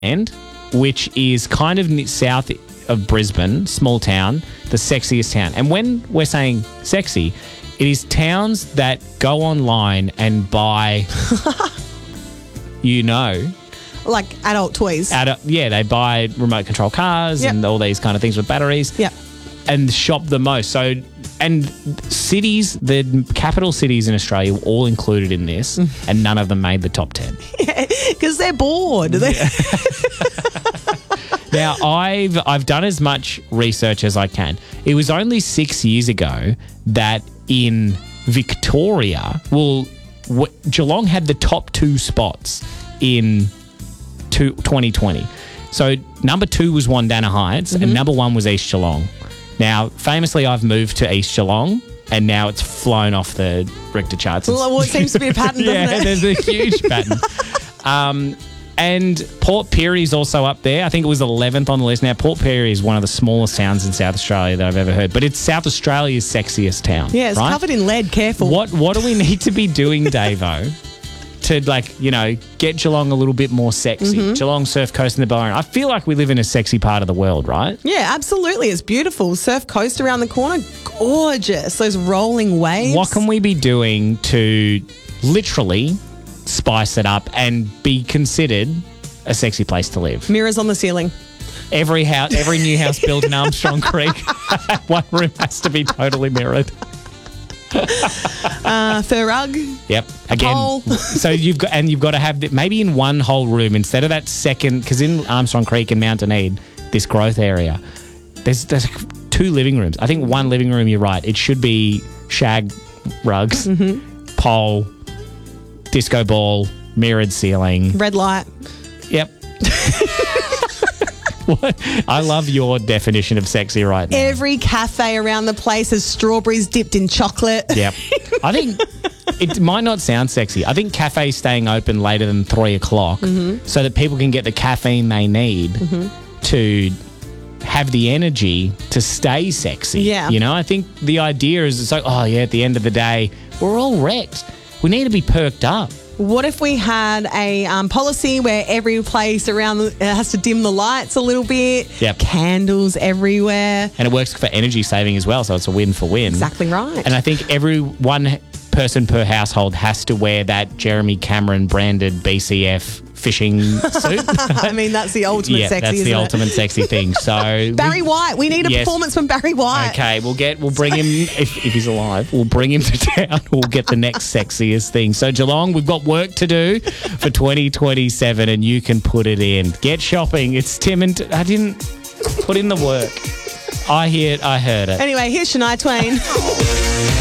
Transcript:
End, which is kind of south of Brisbane, small town, the sexiest town. And when we're saying sexy, it is towns that go online and buy, Like adult toys. they buy remote control cars and all these kind of things with batteries. Yep. And shop the most. So, and cities, the capital cities in Australia were all included in this, and none of them made the top 10. Because they're bored. Now, I've done as much research as I can. It was only 6 years ago that in Victoria, Geelong had the top 2 spots in 2020. So number 2 was Wandana Heights and number 1 was East Geelong. Now, famously, I've moved to East Geelong and now it's flown off the Richter charts. Well, it seems to be a pattern, doesn't it? Yeah, there's a huge pattern. And Port Pirie is also up there. I think it was 11th on the list. Now, Port Pirie is one of the smallest towns in South Australia that I've ever heard, but it's South Australia's sexiest town. Yeah, it's covered in lead. Careful. What do we need to be doing, Davo, to get Geelong a little bit more sexy? Geelong, Surf Coast and the Byron. I feel like we live in a sexy part of the world, right? Yeah, absolutely. It's beautiful. Surf Coast around the corner, gorgeous. Those rolling waves. What can we be doing to literally spice it up and be considered a sexy place to live? Mirrors on the ceiling. Every new house built in Armstrong Creek, one room has to be totally mirrored. Fur rug. Yep. Again, pole. So you've got to have maybe in one whole room instead of that second, because in Armstrong Creek and Mountain Eade, this growth area, there's 2 living rooms. I think one living room. You're right. It should be shag rugs, pole, disco ball, mirrored ceiling, Red light. Yep. I love your definition of sexy right now. Every cafe around the place has strawberries dipped in chocolate. Yep. I think it might not sound sexy. I think cafes staying open later than 3 o'clock so that people can get the caffeine they need to have the energy to stay sexy. Yeah. I think the idea is it's like, at the end of the day, we're all wrecked. We need to be perked up. What if we had a policy where every place around has to dim the lights a little bit? Yep. Candles everywhere. And it works for energy saving as well, so it's a win for win. Exactly right. And I think every one person per household has to wear that Jeremy Cameron branded BCF fishing suit. I mean, that's the ultimate sexy, that's isn't the it? ultimate sexy thing. So Barry White. We need a performance from Barry White. Okay, we'll bring him if he's alive. We'll bring him to town. We'll get the next sexiest thing. So Geelong, we've got work to do for 2027, and you can put it in. Get shopping. It's Tim and I didn't put in the work. I heard it. Anyway, here's Shania Twain.